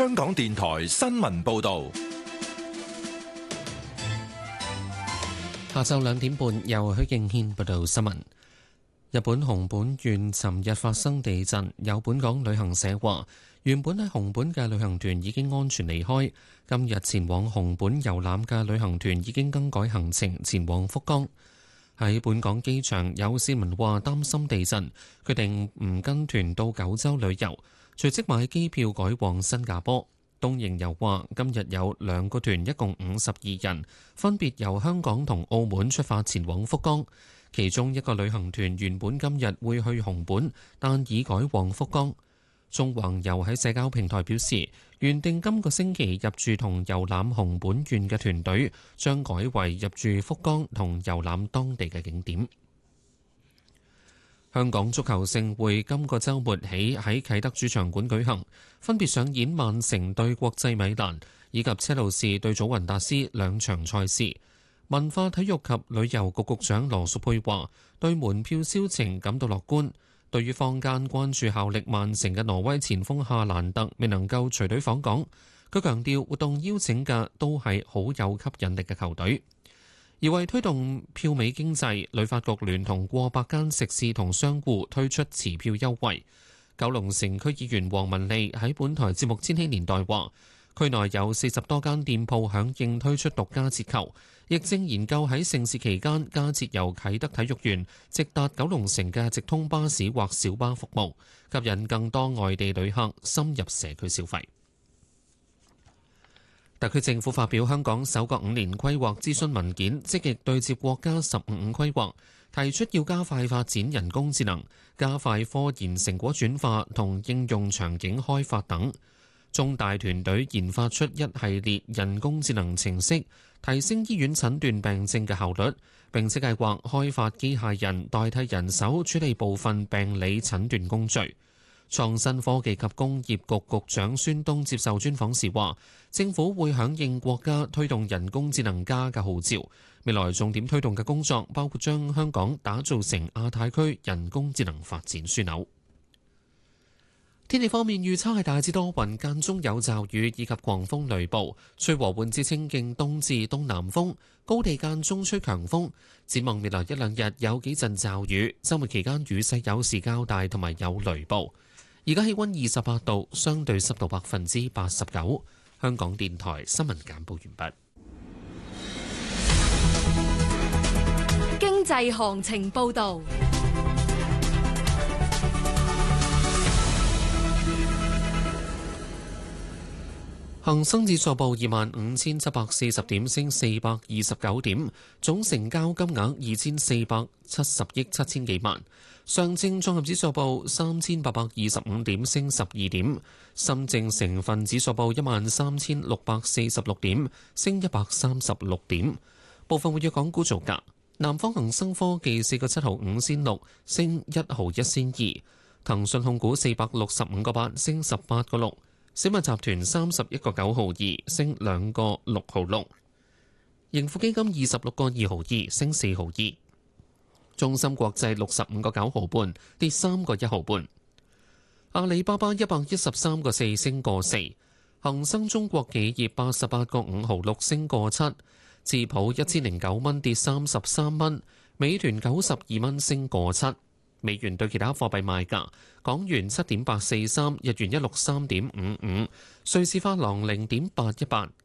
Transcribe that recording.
香港電台新聞報道。 下晝2點半，由許敬軒報道新聞。日本熊本縣尋日發生地震，有本港旅行社話，原本喺熊本嘅旅行團已經安全離開，今日前往熊本遊覽嘅旅行團已經更改行程前往福岡。喺本港機場，有市民話擔心地震，決定唔跟團到九州旅遊，隨即買機票改往新加坡。東瀛遊話今日有2個團，一共52人，分別由香港同澳門出發前往福岡。其中一個旅行團原本今日會去熊本，但已改往福岡。縱橫遊喺社交平台表示，原定今個星期入住同遊覽熊本縣嘅團隊，將改為入住福岡同遊覽當地嘅景點。香港足球盛會今個週末起喺啟德主場館舉行，分別上演曼城對國際米蘭以及車路士對祖雲達斯2場賽事。文化體育及旅遊局局長羅淑佩話，對門票銷情感到樂觀。對於坊間關注效力曼城嘅挪威前鋒夏蘭特未能夠隨隊訪港，佢強調活動邀請嘅都係好有吸引力嘅球隊。而為推動票尾經濟，旅發局聯同過百間食肆同商戶推出持票優惠。九龍城區議員黃文利喺本台節目《千禧年代》話，區內有40多間店鋪響應推出獨家折扣，亦正研究喺盛事期間加設由啟德體育園直達九龍城嘅直通巴士或小巴服務，吸引更多外地旅客深入社區消費。特區政府發表香港首個5年規劃諮詢文件，積極對接國家15五規劃，提出要加快發展人工智能，加快科研成果轉化同應用場景開發等。中大團隊研發出一系列人工智能程式，提升醫院診斷病症嘅效率，並且計劃開發機械人代替人手處理部分病理診斷工序。創新科技及工業局局長孫東接受專訪時話，政府會響應國家推動人工智能加嘅號召，未來重點推動嘅工作包括將香港打造成亞太區人工智能發展樞紐。天氣方面，預測係大致多雲，間中有驟雨以及狂風雷暴，吹和緩至清勁東至東南風，高地間中吹強風。展望未來1-2日有幾陣驟雨，週末期間雨勢有時較大，同埋有雷暴。而家氣溫28度，相對濕度89%。香港電台新聞簡報完畢。經濟行情報導。 恒生指數報25,740點，升429點，總成交金額2,470億7千幾萬。上證綜合指數報3,825點，升12點。深證成分指數報13,646點，升136點。部分活躍港股造價：南方恒生科技4個7毫5仙6，升1毫1仙2；騰訊控股465個8，升18個6。小米集團31個9毫2，升2個6毫6；盈富基金26個2毫2，升4毫2；中芯國際65個9毫半，跌3個1毫半；阿里巴巴113個4，升個4；恒生中國企業88個5毫6，升個7；智普1009蚊，跌33蚊；美團92蚊，升個7。美元對其他貨幣賣價：港元7.843，日元163.55，瑞士法郎0.818，